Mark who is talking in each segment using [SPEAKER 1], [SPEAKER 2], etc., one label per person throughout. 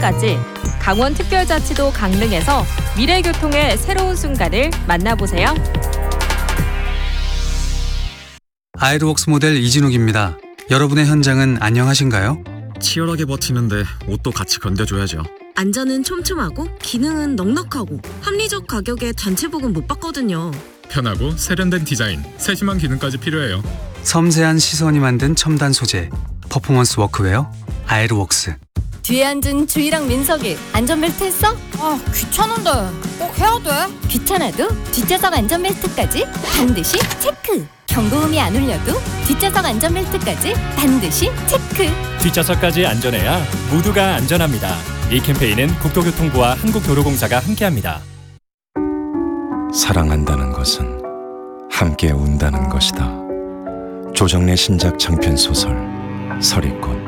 [SPEAKER 1] 시간까지 강원특별자치도 강릉에서 미래교통의 새로운 순간을 만나보세요.
[SPEAKER 2] 아이르웍스 모델 이진욱입니다. 여러분의 현장은 안녕하신가요?
[SPEAKER 3] 치열하게 버티는데 옷도 같이 견뎌줘야죠.
[SPEAKER 4] 안전은 촘촘하고 기능은 넉넉하고 합리적 가격에 단체복은 못 받거든요.
[SPEAKER 3] 편하고 세련된 디자인, 세심한 기능까지 필요해요.
[SPEAKER 2] 섬세한 시선이 만든 첨단 소재, 퍼포먼스 워크웨어 아이르웍스.
[SPEAKER 5] 뒤에 앉은 주희랑 민석이 안전벨트 했어?
[SPEAKER 6] 귀찮은데 꼭 해야 돼?
[SPEAKER 5] 귀찮아도 뒷좌석 안전벨트까지 반드시 체크. 경고음이 안 울려도 뒷좌석 안전벨트까지 반드시 체크.
[SPEAKER 7] 뒷좌석까지 안전해야 모두가 안전합니다. 이 캠페인은 국토교통부와 한국도로공사가 함께합니다.
[SPEAKER 8] 사랑한다는 것은 함께 운다는 것이다. 조정래 신작 장편 소설 서리꽃.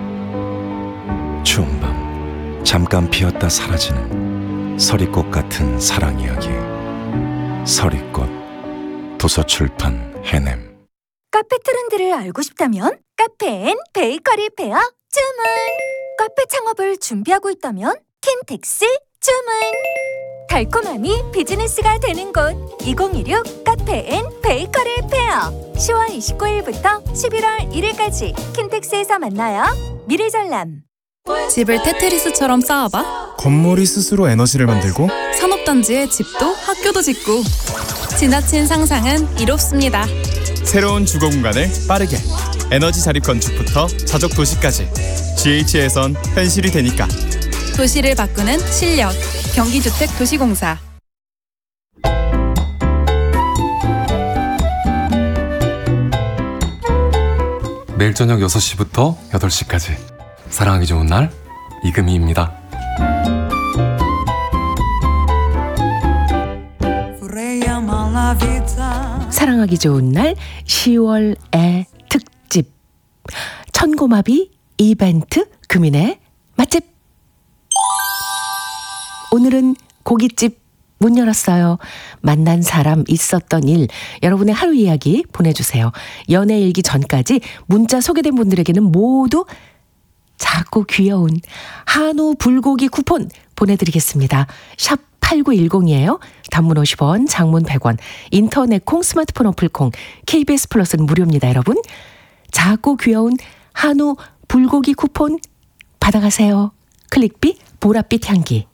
[SPEAKER 8] 추운 밤 잠깐 피었다 사라지는 서리꽃 같은 사랑 이야기. 서리꽃. 도서출판 해냄.
[SPEAKER 9] 카페 트렌드를 알고 싶다면 카페 앤 베이커리 페어 주문. 카페 창업을 준비하고 있다면 킨텍스 주문. 달콤함이 비즈니스가 되는 곳 2016 카페 앤 베이커리 페어 10월 29일부터 11월 1일까지 킨텍스에서 만나요. 미래전람.
[SPEAKER 10] 집을 테트리스처럼 쌓아봐.
[SPEAKER 11] 건물이 스스로 에너지를 만들고
[SPEAKER 10] 산업단지에 집도 학교도 짓고. 지나친 상상은 이롭습니다.
[SPEAKER 11] 새로운 주거 공간을 빠르게. 에너지 자립 건축부터 자적 도시까지. GH에선 현실이 되니까.
[SPEAKER 10] 도시를 바꾸는 실력. 경기주택도시공사.
[SPEAKER 12] 매일 저녁 6시부터 8시까지 사랑하기 좋은 날 이금희입니다.
[SPEAKER 13] 사랑하기 좋은 날 10월의 특집 천고마비 이벤트 금인의 맛집. 오늘은 고깃집 문 열었어요. 만난 사람, 있었던 일, 여러분의 하루 이야기 보내주세요. 연애일기 전까지 문자 소개된 분들에게는 모두 작고 귀여운 한우 불고기 쿠폰 보내드리겠습니다. 샵 8910이에요. 단문 50원, 장문 100원, 인터넷 콩, 스마트폰 어플 콩, KBS 플러스는 무료입니다. 여러분, 작고 귀여운 한우 불고기 쿠폰 받아가세요. 클릭비 보랏빛 향기.